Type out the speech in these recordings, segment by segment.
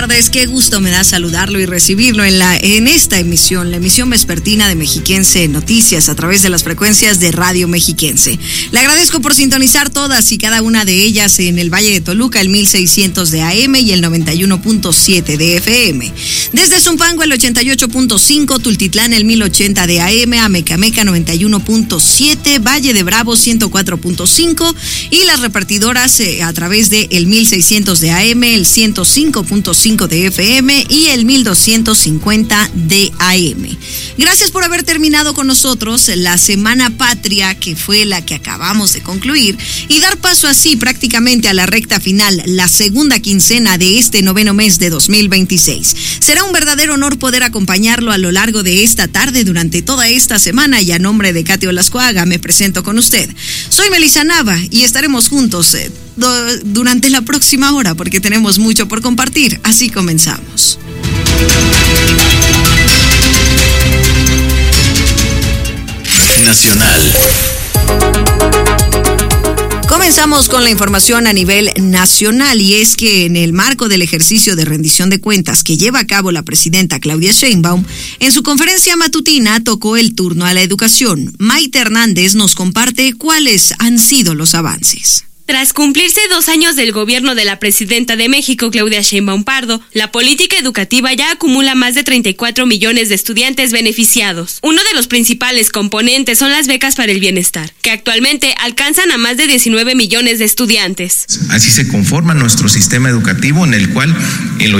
tardes, qué gusto me da saludarlo y recibirlo en esta emisión, la emisión vespertina de Mexiquense Noticias a través de las frecuencias de Radio Mexiquense. Le agradezco por sintonizar todas y cada una de ellas en el Valle de Toluca, el 1600 de AM y el 91.7 de FM. Desde Zumpango, el 88.5, Tultitlán, el 1080 de AM, Amecameca, 91.7, Valle de Bravo, 104.5 y las repartidoras a través de el 1600 de AM, el 105.5 de FM y el 1250 de AM. Gracias por haber terminado con nosotros la Semana Patria, que fue la que acabamos de concluir, y dar paso así prácticamente a la recta final, la segunda quincena de este noveno mes de 2026. Será un verdadero honor poder acompañarlo a lo largo de esta tarde durante toda esta semana, y a nombre de Katy Olascoaga me presento con usted. Soy Melissa Nava y estaremos juntos durante la próxima hora porque tenemos mucho por compartir. Así comenzamos. Nacional. Comenzamos con la información a nivel nacional, y es que en el marco del ejercicio de rendición de cuentas que lleva a cabo la presidenta Claudia Sheinbaum, en su conferencia matutina tocó el turno a la educación. Maite Hernández nos comparte cuáles han sido los avances. Tras cumplirse 2 años del gobierno de la presidenta de México, Claudia Sheinbaum Pardo, la política educativa ya acumula más de 34 millones de estudiantes beneficiados. Uno de los principales componentes son las becas para el bienestar, que actualmente alcanzan a más de 19 millones de estudiantes. Así se conforma nuestro sistema educativo, en el cual el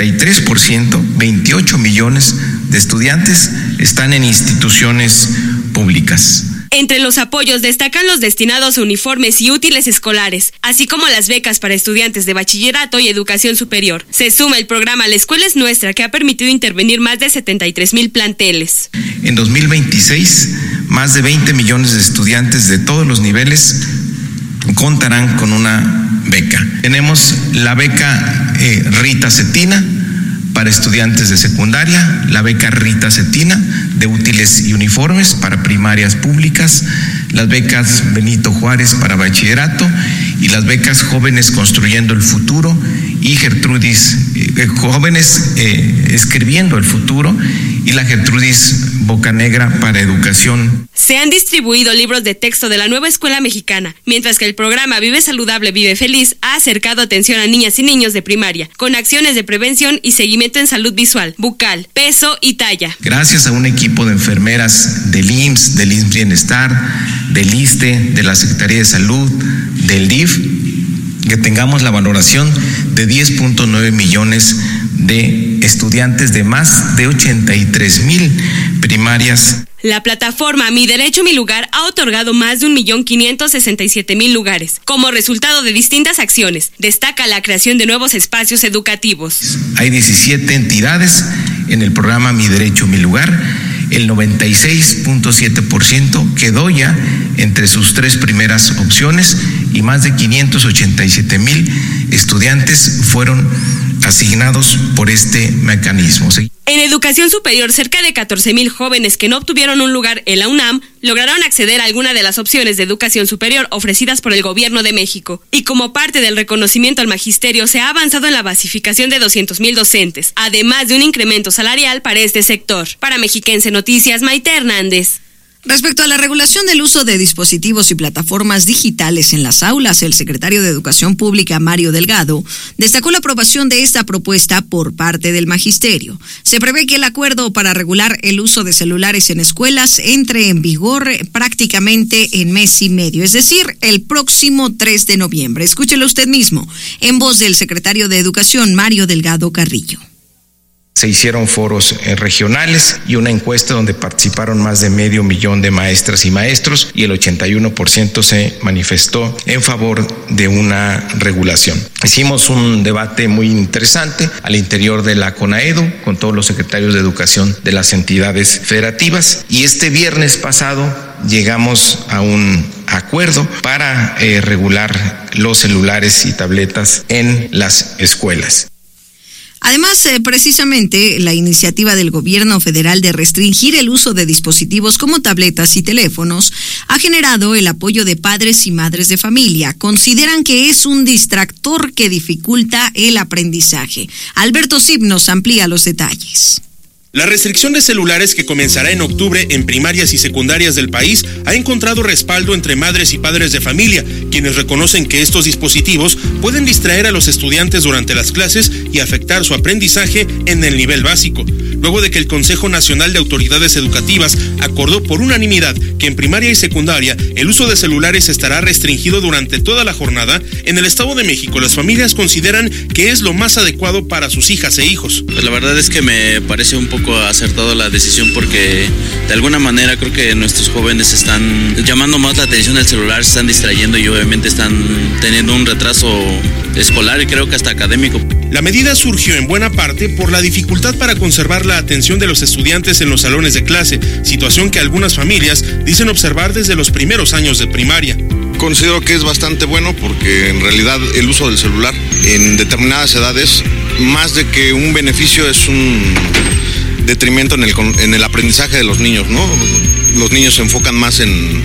83%, 28 millones de estudiantes, están en instituciones públicas. Entre los apoyos destacan los destinados a uniformes y útiles escolares, así como las becas para estudiantes de bachillerato y educación superior. Se suma el programa La Escuela es Nuestra, que ha permitido intervenir más de 73,000 planteles. En 2026, más de 20 millones de estudiantes de todos los niveles contarán con una beca. Tenemos la beca Rita Cetina para estudiantes de secundaria, la beca Rita Cetina de útiles y uniformes para primarias públicas, las becas Benito Juárez para bachillerato y las becas Jóvenes Construyendo el Futuro y Gertrudis, Jóvenes Escribiendo el Futuro, y la Gertrudis Bocanegra para educación. Se han distribuido libros de texto de la nueva escuela mexicana, mientras que el programa Vive Saludable, Vive Feliz ha acercado atención a niñas y niños de primaria, con acciones de prevención y seguimiento en salud visual, bucal, peso y talla. Gracias a un equipo de enfermeras del IMSS, del IMSS Bienestar, del ISSSTE, de la Secretaría de Salud, del DIF, que tengamos la valoración de 10.9 millones de estudiantes de más de 83,000 primarias. La plataforma Mi Derecho, Mi Lugar ha otorgado más de 1.567.000 lugares. Como resultado de distintas acciones, destaca la creación de nuevos espacios educativos. Hay 17 entidades en el programa Mi Derecho, Mi Lugar. El 96.7% quedó ya entre sus 3 primeras opciones, y más de 587,000 estudiantes fueron asignados por este mecanismo. En educación superior, cerca de 14,000 jóvenes que no obtuvieron un lugar en la UNAM lograron acceder a alguna de las opciones de educación superior ofrecidas por el gobierno de México. Y como parte del reconocimiento al magisterio, se ha avanzado en la basificación de 200,000 docentes, además de un incremento salarial para este sector. Para Mexiquense Noticias, Maite Hernández. Respecto a la regulación del uso de dispositivos y plataformas digitales en las aulas, el secretario de Educación Pública, Mario Delgado, destacó la aprobación de esta propuesta por parte del magisterio. Se prevé que el acuerdo para regular el uso de celulares en escuelas entre en vigor prácticamente en mes y medio, es decir, el próximo 3 de noviembre. Escúchelo usted mismo, en voz del secretario de Educación, Mario Delgado Carrillo. Se hicieron foros regionales y una encuesta donde participaron más de 500,000 de maestras y maestros, y el 81% se manifestó en favor de una regulación. Hicimos un debate muy interesante al interior de la CONAEDU con todos los secretarios de educación de las entidades federativas, y este viernes pasado llegamos a un acuerdo para regular los celulares y tabletas en las escuelas. Además, precisamente la iniciativa del gobierno federal de restringir el uso de dispositivos como tabletas y teléfonos ha generado el apoyo de padres y madres de familia. Consideran que es un distractor que dificulta el aprendizaje. Alberto Sib nos amplía los detalles. La restricción de celulares que comenzará en octubre en primarias y secundarias del país ha encontrado respaldo entre madres y padres de familia, quienes reconocen que estos dispositivos pueden distraer a los estudiantes durante las clases y afectar su aprendizaje en el nivel básico. Luego de que el Consejo Nacional de Autoridades Educativas acordó por unanimidad que en primaria y secundaria el uso de celulares estará restringido durante toda la jornada, en el Estado de México las familias consideran que es lo más adecuado para sus hijas e hijos. Pues la verdad es que me parece un poco acertado la decisión, porque de alguna manera creo que nuestros jóvenes están llamando más la atención del celular, se están distrayendo y obviamente están teniendo un retraso escolar y creo que hasta académico. La medida surgió en buena parte por la dificultad para conservar la atención de los estudiantes en los salones de clase, situación que algunas familias dicen observar desde los primeros años de primaria. Considero que es bastante bueno porque en realidad el uso del celular en determinadas edades, más de que un beneficio, es un detrimento en el aprendizaje de los niños, ¿no? Los niños se enfocan más en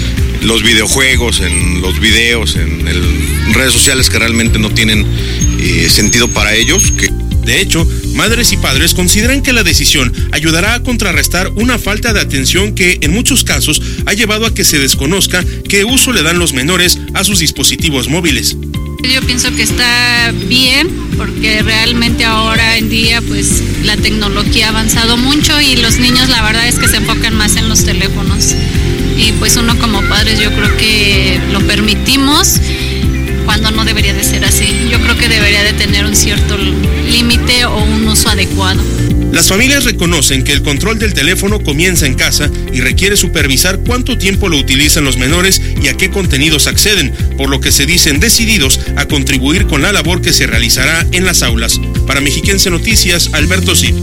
los videojuegos, en los videos, en redes sociales que realmente no tienen sentido para ellos. De hecho, madres y padres consideran que la decisión ayudará a contrarrestar una falta de atención que en muchos casos ha llevado a que se desconozca qué uso le dan los menores a sus dispositivos móviles. Yo pienso que está bien porque realmente ahora en día pues la tecnología ha avanzado mucho y los niños la verdad es que se enfocan más en los teléfonos y pues uno como padres yo creo que lo permitimos cuando no debería de ser así. Yo creo que debería de tener un cierto límite o un uso adecuado. Las familias reconocen que el control del teléfono comienza en casa y requiere supervisar cuánto tiempo lo utilizan los menores y a qué contenidos acceden, por lo que se dicen decididos a contribuir con la labor que se realizará en las aulas. Para Mexiquense Noticias, Alberto Sib.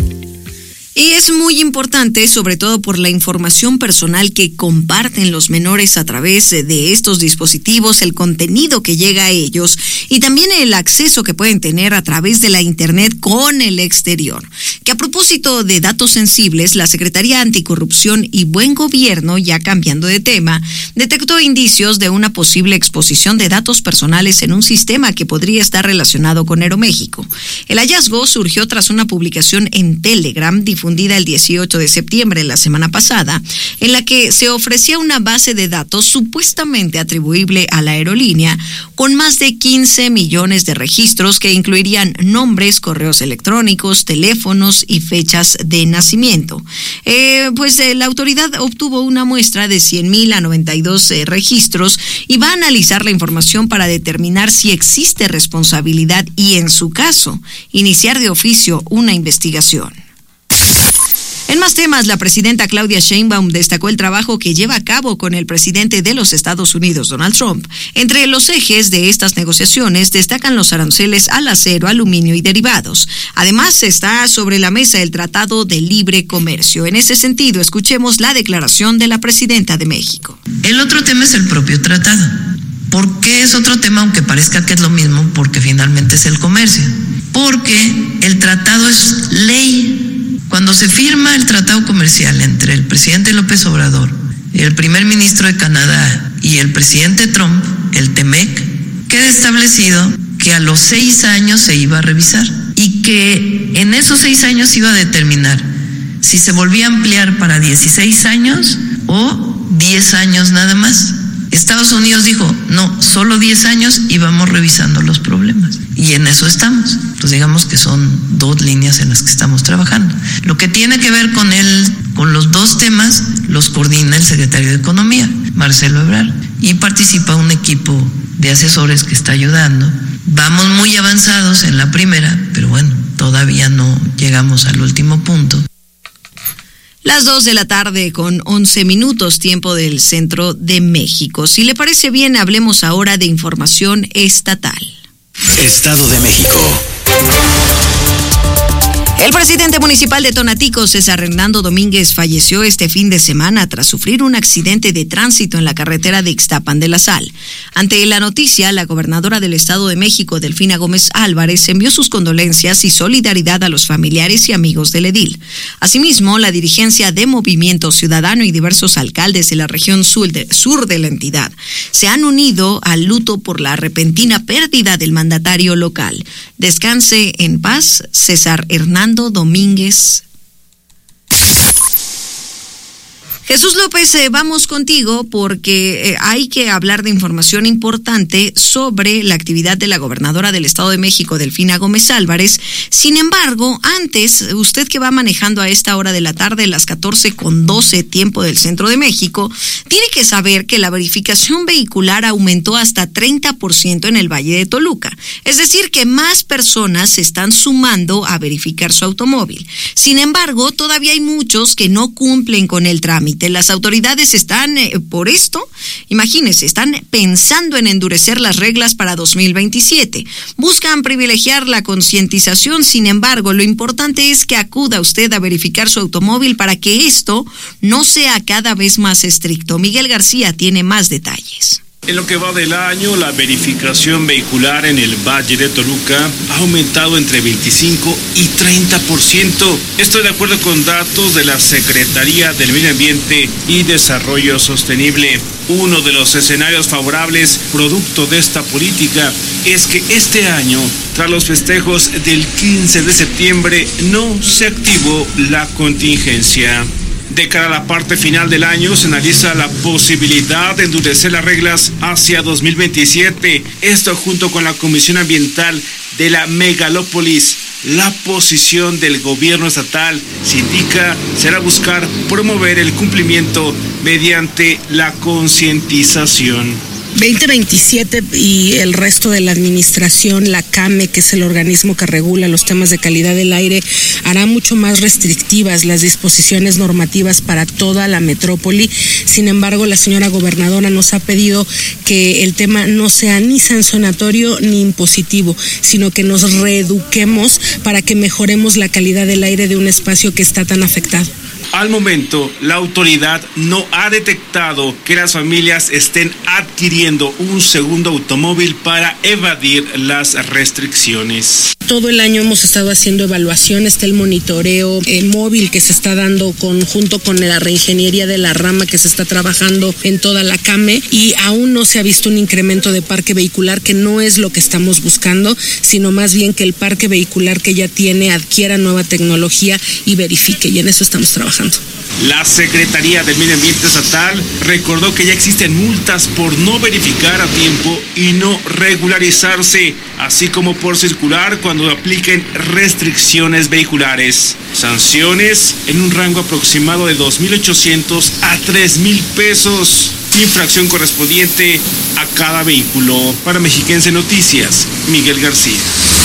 Y es muy importante, sobre todo por la información personal que comparten los menores a través de estos dispositivos, el contenido que llega a ellos y también el acceso que pueden tener a través de la Internet con el exterior. Que a propósito de datos sensibles, la Secretaría Anticorrupción y Buen Gobierno, ya cambiando de tema, detectó indicios de una posible exposición de datos personales en un sistema que podría estar relacionado con Aeroméxico. El hallazgo surgió tras una publicación en Telegram difundida el 18 de septiembre, la semana pasada, en la que se ofrecía una base de datos supuestamente atribuible a la aerolínea con más de 15 millones de registros que incluirían nombres, correos electrónicos, teléfonos y fechas de nacimiento. La autoridad obtuvo una muestra de 100,000 a 92 registros y va a analizar la información para determinar si existe responsabilidad y, en su caso, iniciar de oficio una investigación. En más temas, la presidenta Claudia Sheinbaum destacó el trabajo que lleva a cabo con el presidente de los Estados Unidos, Donald Trump. Entre los ejes de estas negociaciones destacan los aranceles al acero, aluminio y derivados. Además, está sobre la mesa el Tratado de Libre Comercio. En ese sentido, escuchemos la declaración de la presidenta de México. El otro tema es el propio tratado. ¿Por qué es otro tema, aunque parezca que es lo mismo? Porque finalmente es el comercio. Porque el tratado es ley. Cuando se firma el tratado comercial entre el presidente López Obrador, el primer ministro de Canadá y el presidente Trump, el TEMEC, queda establecido que a los 6 años se iba a revisar y que en esos 6 años se iba a determinar si se volvía a ampliar para 16 años o 10 años nada más. Estados Unidos dijo, no, solo 10 años y vamos revisando los problemas. Y en eso estamos. Entonces digamos que son 2 líneas en las que estamos trabajando. Lo que tiene que ver con los 2 temas, los coordina el secretario de Economía, Marcelo Ebrard, y participa un equipo de asesores que está ayudando. Vamos muy avanzados en la primera, pero bueno, todavía no llegamos al último punto. Las 2 de la tarde con 11 minutos, tiempo del centro de México. Si le parece bien, hablemos ahora de información estatal. Estado de México. El presidente municipal de Tonatico, César Hernando Domínguez, falleció este fin de semana tras sufrir un accidente de tránsito en la carretera de Ixtapan de la Sal. Ante la noticia, la gobernadora del Estado de México, Delfina Gómez Álvarez, envió sus condolencias y solidaridad a los familiares y amigos del edil. Asimismo, la dirigencia de Movimiento Ciudadano y diversos alcaldes de la región sur de la entidad se han unido al luto por la repentina pérdida del mandatario local. Descanse en paz, César Hernando Domínguez. Jesús López, vamos contigo porque hay que hablar de información importante sobre la actividad de la gobernadora del Estado de México, Delfina Gómez Álvarez. Sin embargo, antes, usted que va manejando a esta hora de la tarde, las 14:12, tiempo del centro de México, tiene que saber que la verificación vehicular aumentó hasta 30% en el Valle de Toluca. Es decir, que más personas se están sumando a verificar su automóvil. Sin embargo, todavía hay muchos que no cumplen con el trámite. Las autoridades están, por esto, imagínense, están pensando en endurecer las reglas para 2027. Buscan privilegiar la concientización, sin embargo, lo importante es que acuda usted a verificar su automóvil para que esto no sea cada vez más estricto. Miguel García tiene más detalles. En lo que va del año, la verificación vehicular en el Valle de Toluca ha aumentado entre 25 y 30%. Esto de acuerdo con datos de la Secretaría del Medio Ambiente y Desarrollo Sostenible. Uno de los escenarios favorables producto de esta política es que este año, tras los festejos del 15 de septiembre, no se activó la contingencia. De cara a la parte final del año, se analiza la posibilidad de endurecer las reglas hacia 2027. Esto junto con la Comisión Ambiental de la Megalópolis. La posición del gobierno estatal, se indica, será buscar promover el cumplimiento mediante la concientización. 2027 y el resto de la administración, la CAME, que es el organismo que regula los temas de calidad del aire, hará mucho más restrictivas las disposiciones normativas para toda la metrópoli. Sin embargo, la señora gobernadora nos ha pedido que el tema no sea ni sancionatorio ni impositivo, sino que nos reeduquemos para que mejoremos la calidad del aire de un espacio que está tan afectado. Al momento, la autoridad no ha detectado que las familias estén adquiriendo un segundo automóvil para evadir las restricciones. Todo el año hemos estado haciendo evaluación, está el monitoreo móvil que se está dando junto con la reingeniería de la rama que se está trabajando en toda la CAME, y aún no se ha visto un incremento de parque vehicular, que no es lo que estamos buscando, sino más bien que el parque vehicular que ya tiene adquiera nueva tecnología y verifique, y en eso estamos trabajando. La Secretaría del Medio Ambiente Estatal recordó que ya existen multas por no verificar a tiempo y no regularizarse, así como por circular cuando apliquen restricciones vehiculares. Sanciones en un rango aproximado de 2.800 a 3.000 pesos. Infracción correspondiente a cada vehículo. Para Mexiquense Noticias, Miguel García.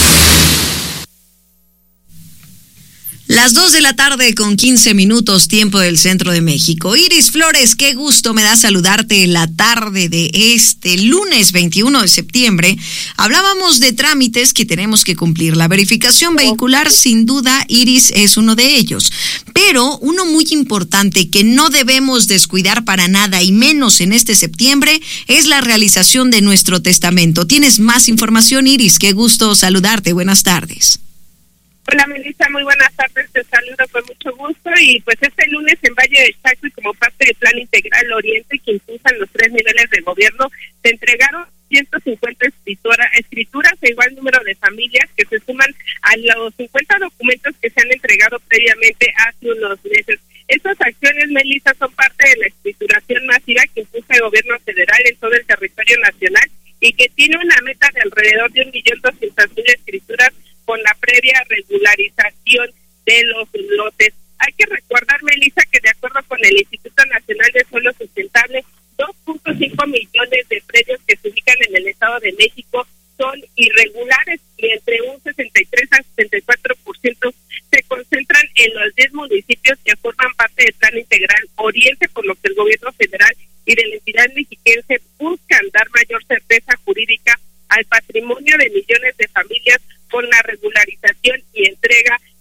Las 2:15 p.m, tiempo del centro de México. Iris Flores, qué gusto me da saludarte en la tarde de este lunes 21 de septiembre. Hablábamos de trámites que tenemos que cumplir. La verificación vehicular, sin duda, Iris, es uno de ellos. Pero uno muy importante que no debemos descuidar para nada, y menos en este septiembre, es la realización de nuestro testamento. ¿Tienes más información, Iris? Qué gusto saludarte. Buenas tardes. Hola Melissa, muy buenas tardes, te saludo con mucho gusto. Y pues este lunes en Valle de Chaco, y como parte del Plan Integral Oriente que impulsan los 3 niveles de gobierno, se entregaron 150 escrituras e igual número de familias que se suman a los 50 documentos que se han entregado previamente hace unos meses. Estas acciones, Melissa, son parte de la escrituración masiva que impulsa el gobierno federal en todo el territorio nacional y que tiene una meta de alrededor de 1.200.000 escrituras con la previa regularización de los lotes. Hay que recordar, Melissa, que de acuerdo con el Instituto Nacional de Suelo Sustentable, 2.5 millones de predios que se ubican en el Estado de México son irregulares, y entre un 63 a 64% se concentran en los 10 municipios que forman parte del Plan Integral Oriente, por lo que el gobierno federal y de la entidad mexiquense buscan dar mayor certeza jurídica al patrimonio de millones de familias con la regularización y entrega de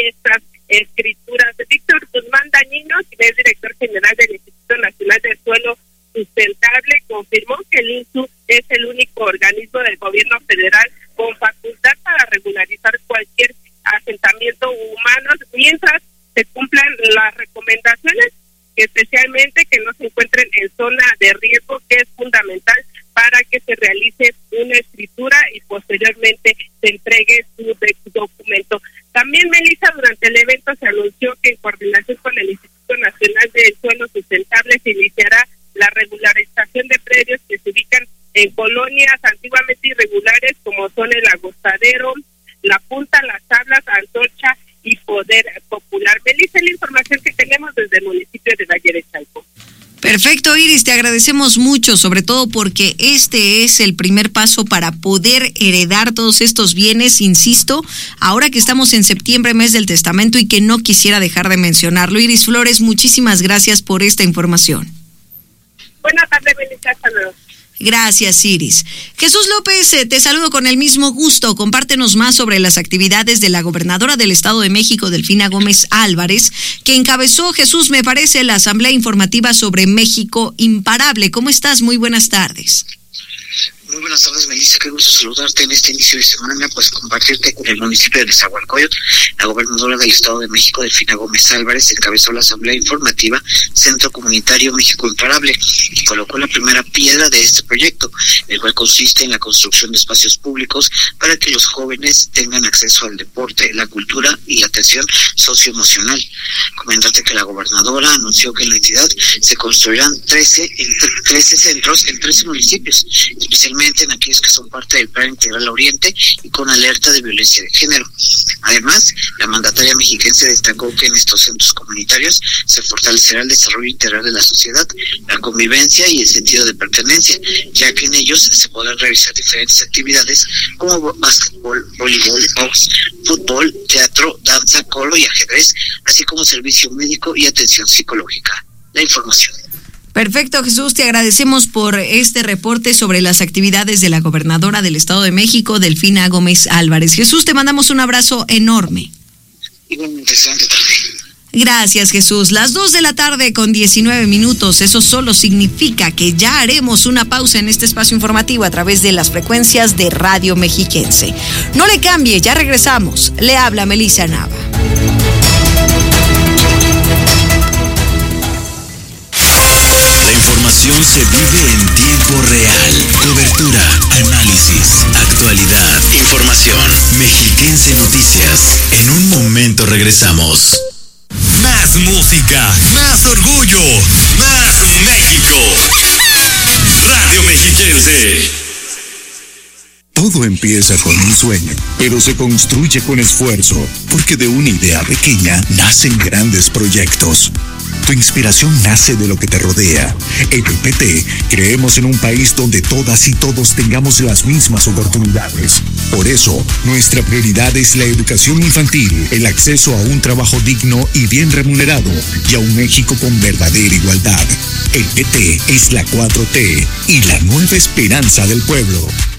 estas escrituras. Víctor Guzmán Dañino, quien es director general del Instituto Nacional del Suelo Sustentable, confirmó que el INSU es el único organismo del gobierno federal con facultad para regularizar cualquier asentamiento humano mientras se cumplan las recomendaciones, especialmente que no se encuentren en zona de riesgo, que es fundamental para que se realice una escritura y posteriormente se entregue su documento. También, Melissa, durante el evento se anunció que en coordinación con el Instituto Nacional del Suelo Sustentable se iniciará la regularización de predios que se ubican en colonias antiguamente irregulares como son el Agostadero, La Punta, Las Tablas, Antorcha y Poder Popular. Melissa, la información que tenemos desde el municipio de Valle de Chalco. Perfecto, Iris, te agradecemos mucho, sobre todo porque este es el primer paso para poder heredar todos estos bienes, insisto, ahora que estamos en septiembre, mes del testamento, y que no quisiera dejar de mencionarlo. Iris Flores, muchísimas gracias por esta información. Buenas tardes, Melissa, hasta luego. Gracias, Iris. Jesús López, te saludo con el mismo gusto. Compártenos más sobre las actividades de la gobernadora del Estado de México, Delfina Gómez Álvarez, que encabezó, Jesús, me parece, la Asamblea Informativa sobre México Imparable. ¿Cómo estás? Muy buenas tardes. Muy buenas tardes, Melissa, qué gusto saludarte en este inicio de semana, pues compartirte con el municipio de Nezahualcóyotl. La gobernadora del Estado de México, Delfina Gómez Álvarez, encabezó la asamblea informativa Centro Comunitario México Imparable y colocó la primera piedra de este proyecto, el cual consiste en la construcción de espacios públicos para que los jóvenes tengan acceso al deporte, la cultura y la atención socioemocional. Comentarte que la gobernadora anunció que en la entidad se construirán 13 centros en 13 municipios, especialmente en aquellos que son parte del Plan Integral Oriente y con alerta de violencia de género. Además, la mandataria mexiquense destacó que en estos centros comunitarios se fortalecerá el desarrollo integral de la sociedad, la convivencia y el sentido de pertenencia, ya que en ellos se podrán realizar diferentes actividades como básquetbol, voleibol, box, fútbol, teatro, danza, colo y ajedrez, así como servicio médico y atención psicológica. La información. Perfecto, Jesús, te agradecemos por este reporte sobre las actividades de la gobernadora del Estado de México, Delfina Gómez Álvarez. Jesús, te mandamos un abrazo enorme. Igualmente, excelente tarde. Gracias, Jesús. Las 2:19 p.m. Eso solo significa que ya haremos una pausa en este espacio informativo a través de las frecuencias de Radio Mexiquense. No le cambie, ya regresamos. Le habla Melissa Nava. La información se vive en tiempo real. Cobertura, análisis, actualidad, información. Mexiquense Noticias. En un momento regresamos. Más música, más orgullo, más México. Radio Mexiquense. Todo empieza con un sueño, pero se construye con esfuerzo, porque de una idea pequeña nacen grandes proyectos. Tu inspiración nace de lo que te rodea. En el PT creemos en un país donde todas y todos tengamos las mismas oportunidades. Por eso, nuestra prioridad es la educación infantil, el acceso a un trabajo digno y bien remunerado y a un México con verdadera igualdad. El PT es la 4T y la nueva esperanza del pueblo.